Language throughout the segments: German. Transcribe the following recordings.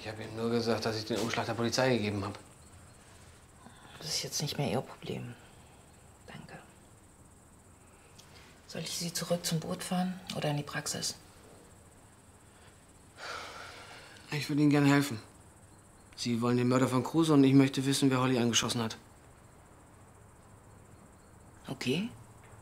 habe ihm nur gesagt, dass ich den Umschlag der Polizei gegeben habe. Das ist jetzt nicht mehr Ihr Problem. Danke. Soll ich Sie zurück zum Boot fahren oder in die Praxis? Ich würde Ihnen gerne helfen. Sie wollen den Mörder von Kruse und ich möchte wissen, wer Holly angeschossen hat. Okay.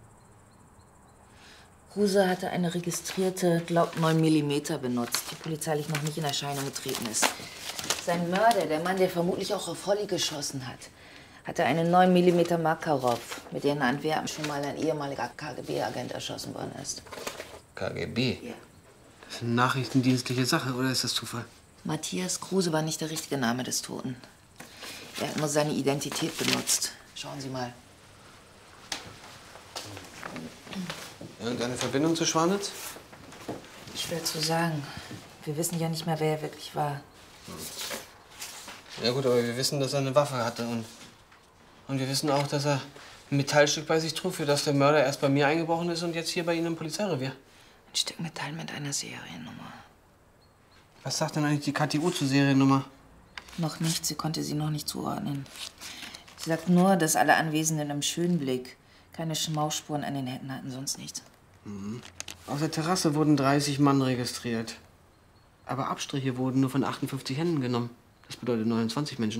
Kruse hatte eine registrierte Glock 9 mm benutzt, die polizeilich noch nicht in Erscheinung getreten ist. Sein Mörder, der Mann, der vermutlich auch auf Holly geschossen hat, hatte eine 9 mm Makarov, mit der in Antwerpen schon mal ein ehemaliger KGB-Agent erschossen worden ist. KGB? Ja. Das ist eine nachrichtendienstliche Sache, oder ist das Zufall? Matthias Kruse war nicht der richtige Name des Toten. Er hat nur seine Identität benutzt. Schauen Sie mal. Irgendeine Verbindung zu Schwanitz? Schwer zu sagen. Wir wissen ja nicht mehr, wer er wirklich war. Ja gut, aber wir wissen, dass er eine Waffe hatte und wir wissen auch, dass er ein Metallstück bei sich trug, für das der Mörder erst bei mir eingebrochen ist und jetzt hier bei Ihnen im Polizeirevier. Ein Stück Metall mit einer Seriennummer. Was sagt denn eigentlich die KTU zur Seriennummer? Noch nicht, sie konnte sie noch nicht zuordnen. Sie sagt nur, dass alle Anwesenden im Schönblick keine Schmausspuren an den Händen hatten, sonst nichts. Mhm. Auf der Terrasse wurden 30 Mann registriert. Aber Abstriche wurden nur von 58 Händen genommen. Das bedeutet 29 Menschen.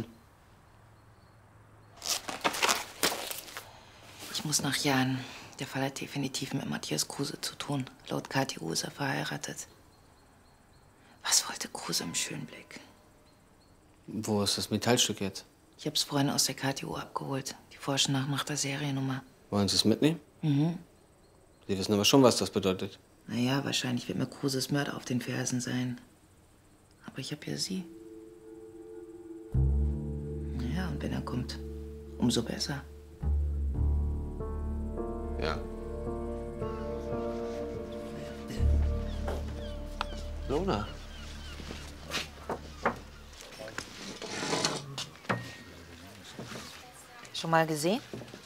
Ich muss nach Jahren. Der Fall hat definitiv mit Matthias Kruse zu tun. Laut KTU ist er verheiratet. Was wollte Kruse im Schönblick? Wo ist das Metallstück jetzt? Ich hab's vorhin aus der KTU abgeholt. Die forschen nach der Seriennummer. Wollen Sie es mitnehmen? Mhm. Sie wissen aber schon, was das bedeutet. Naja, wahrscheinlich wird mir Kruses Mörder auf den Fersen sein. Aber ich hab ja Sie. Ja, und wenn er kommt, umso besser. Ja. Lona. Schon mal gesehen?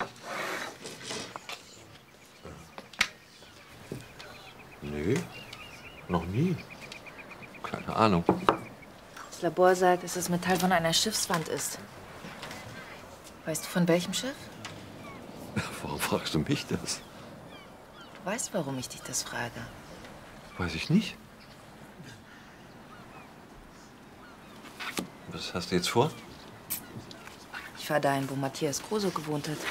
Nö, noch nie. Keine Ahnung. Das Labor sagt, dass das Metall von einer Schiffswand ist. Weißt du, von welchem Schiff? Warum fragst du mich das? Du weißt, warum ich dich das frage. Weiß ich nicht. Was hast du jetzt vor? Ich fahr dahin, wo Matthias Kruse gewohnt hat.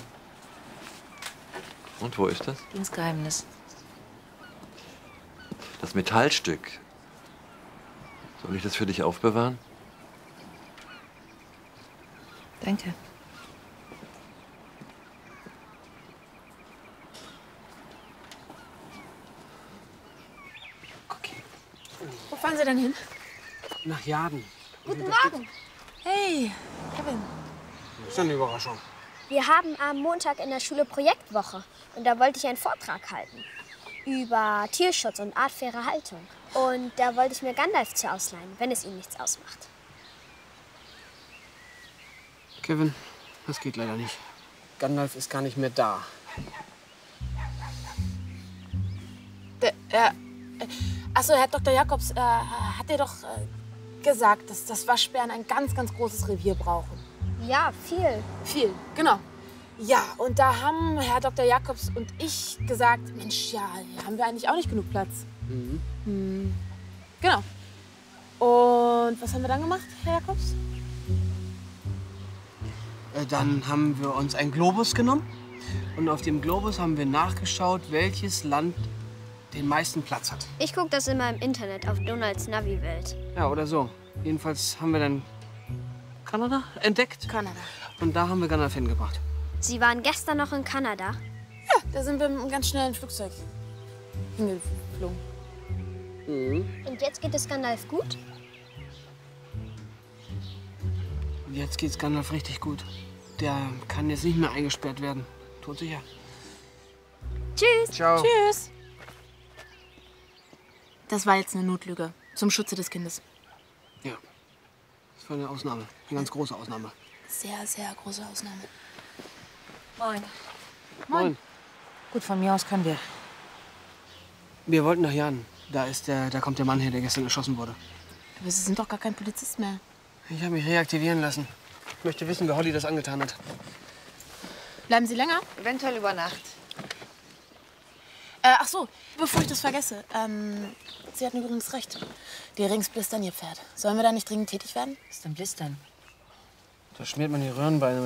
Und wo ist das? Dienstgeheimnis. Das Metallstück. Soll ich das für dich aufbewahren? Danke. Okay. Wo fahren Sie denn hin? Nach Jaden. Guten Morgen. Hey, Kevin. Das ist eine Überraschung. Wir haben am Montag in der Schule Projektwoche und da wollte ich einen Vortrag halten über Tierschutz und artfaire Haltung. Und da wollte ich mir Gandalf zu ausleihen, wenn es Ihnen nichts ausmacht. Kevin, das geht leider nicht. Gandalf ist gar nicht mehr da. Achso, Herr Dr. Jakobs hat dir doch gesagt, dass Waschbären ein ganz, ganz großes Revier brauchen. Ja, viel. Viel, genau. Ja, und da haben Herr Dr. Jakobs und ich gesagt, Mensch, ja, hier haben wir eigentlich auch nicht genug Platz. Mhm. Genau. Und was haben wir dann gemacht, Herr Jakobs? Dann haben wir uns einen Globus genommen und auf dem Globus haben wir nachgeschaut, welches Land den meisten Platz hat. Ich gucke das immer im Internet auf Donalds Navi-Welt. Ja, oder so. Jedenfalls haben wir dann Kanada entdeckt. Kanada. Und da haben wir Gandalf hingebracht. Sie waren gestern noch in Kanada? Ja, da sind wir mit einem ganz schnellen Flugzeug hingeflogen. Und jetzt geht es Gandalf gut? Jetzt geht's Gandalf richtig gut. Der kann jetzt nicht mehr eingesperrt werden. Todsicher. Tschüss. Ciao. Tschüss. Das war jetzt eine Notlüge. Zum Schutze des Kindes. Ja. Das war eine Ausnahme. Eine ganz große Ausnahme. Sehr, sehr große Ausnahme. Moin. Moin. Gut, von mir aus können wir. Wir wollten nach Jaden. Da kommt der Mann her, der gestern erschossen wurde. Aber Sie sind doch gar kein Polizist mehr. Ich habe mich reaktivieren lassen. Ich möchte wissen, wer Holly das angetan hat. Bleiben Sie länger? Eventuell über Nacht. Ach so, bevor ich das vergesse. Sie hatten übrigens recht. Die Rings blistern Ihr Pferd. Sollen wir da nicht dringend tätig werden? Was ist denn Blistern? Da schmiert man die Röhrenbeine